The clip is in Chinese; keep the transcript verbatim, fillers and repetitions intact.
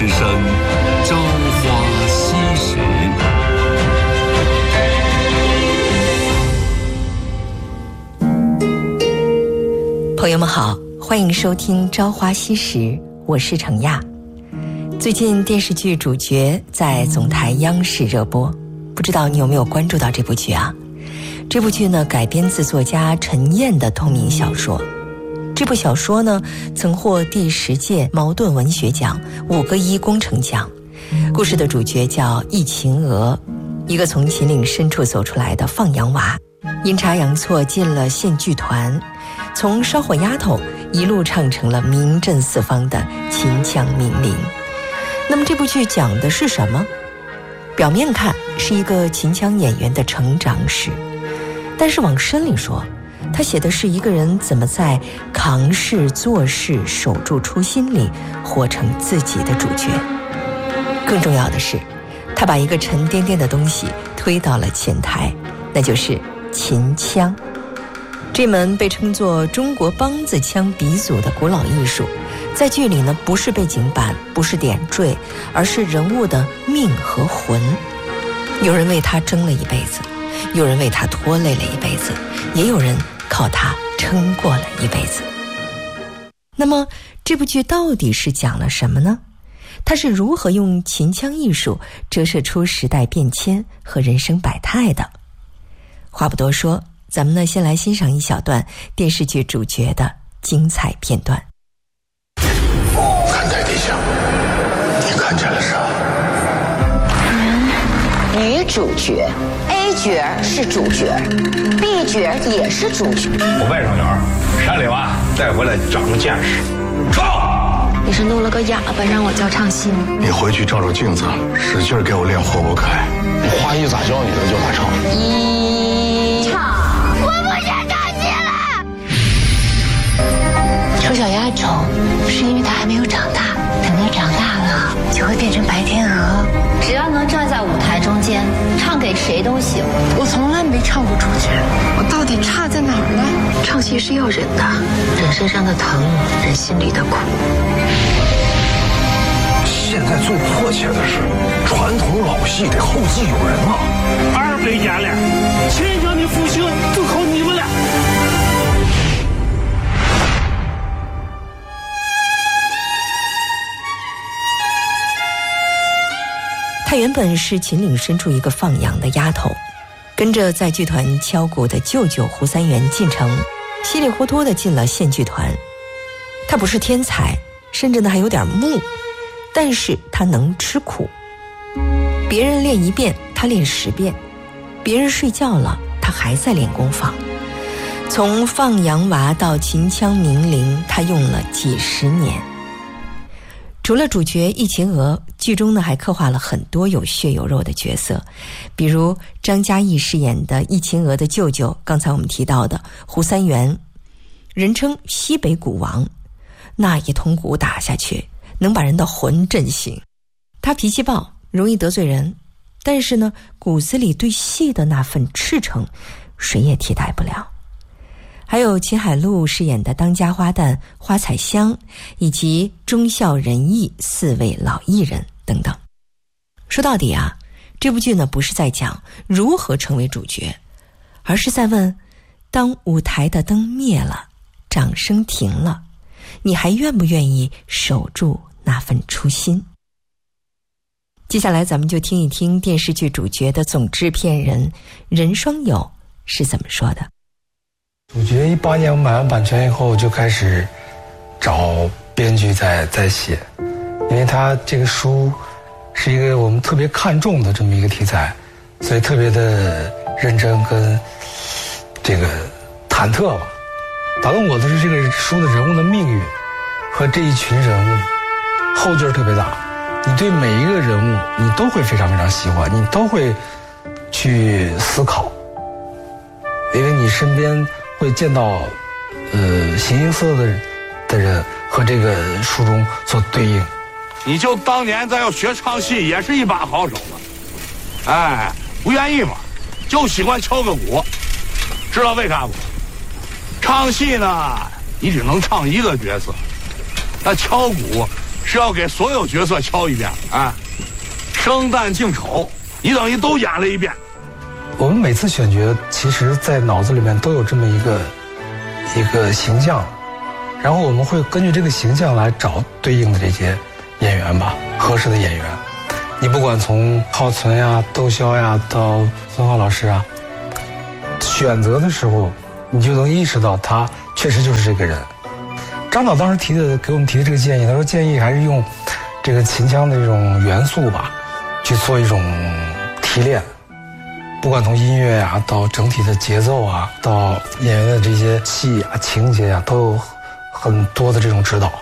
之声《朝花夕拾》。 朋友们好，欢迎收听《朝花夕拾》，我是程亚。最近电视剧主角在总台央视热播，不知道你有没有关注到这部剧啊？这部剧呢改编自作家陈燕的同名小说。这部小说呢曾获第十届茅盾文学奖、五个一工程奖。故事的主角叫易秦娥，一个从秦岭深处走出来的放羊娃，阴差阳错进了县剧团，从烧火丫头一路唱成了名震四方的秦腔名伶。那么这部剧讲的是什么？表面看是一个秦腔演员的成长史，但是往深里说，他写的是一个人怎么在扛事做事守住初心里活成自己的主角。更重要的是，他把一个沉甸甸的东西推到了前台，那就是秦腔。这门被称作中国梆子腔鼻祖的古老艺术，在剧里呢不是背景板，不是点缀，而是人物的命和魂。有人为他争了一辈子，有人为他拖累了一辈子，也有人靠他撑过了一辈子。那么这部剧到底是讲了什么呢？它是如何用秦腔艺术折射出时代变迁和人生百态的？话不多说，咱们呢先来欣赏一小段电视剧主角的精彩片段。 看台地下，你看见了啥？ 女主角 A 角是主角 ，B 角也是主角。 我外甥女儿山里娃带回来长见识。唱！ 你是弄了个哑巴让我教唱戏吗？ 你回去照照镜子，使劲给我练活不开。你花艺咋教你的就咋唱。 一唱， 我不想唱戏了。丑小鸭丑，是因为它还没有长大，等它长大了就会变成白天鹅。 只要能站在舞台中间，唱给谁都行。 我从来没唱过主角，我到底差在哪儿了？唱戏是要忍的，忍身上的疼，忍心里的苦。 现在最迫切的是，传统老戏得后继有人啊！ 二百年了，秦腔的复兴就靠你们了。 她原本是秦岭深处一个放羊的丫头，跟着在剧团敲鼓的舅舅胡三元进城，稀里糊涂地进了县剧团。她不是天才，甚至呢还有点木，但是她能吃苦。别人练一遍，她练十遍；别人睡觉了，她还在练功房。从放羊娃到秦腔名伶，她用了几十年。除了主角易秦娥，剧中呢还刻画了很多有血有肉的角色，比如张嘉译饰演的易秦娥的舅舅，刚才我们提到的胡三元，人称西北鼓王，那一通鼓打下去能把人的魂震醒。他脾气暴，容易得罪人，但是呢骨子里对戏的那份赤诚谁也替代不了。还有秦海璐饰演的当家花旦花彩香，以及忠孝仁义四位老艺人等等。说到底啊，这部剧呢不是在讲如何成为主角，而是在问，当舞台的灯灭了，掌声停了，你还愿不愿意守住那份初心？接下来咱们就听一听电视剧主角的总制片人任双友是怎么说的。 主角一八年我买完版权以后就开始找编剧在在写，因为他这个书是一个我们特别看重的这么一个题材，所以特别的认真跟这个忐忑吧。打动我的是这个书的人物的命运和这一群人物，后劲儿特别大。你对每一个人物你都会非常非常喜欢，你都会去思考，因为你身边会见到呃形形色色的的人和这个书中所对应。 你就当年咱要学唱戏也是一把好手了，哎，不愿意嘛，就喜欢敲个鼓，知道为啥不？唱戏呢，你只能唱一个角色，那敲鼓是要给所有角色敲一遍啊，生旦净丑，你等于都演了一遍。 我们每次选角，其实在脑子里面都有这么一个一个形象，然后我们会根据这个形象来找对应的这些演员吧，合适的演员。你不管从浩存呀、窦骁呀到孙浩老师啊，选择的时候，你就能意识到他确实就是这个人。张导当时提的给我们提的这个建议，他说建议还是用这个秦腔的这种元素吧，去做一种提炼。不管从音乐啊，到整体的节奏啊，到演员的这些戏啊、情节啊，都有很多的这种指导。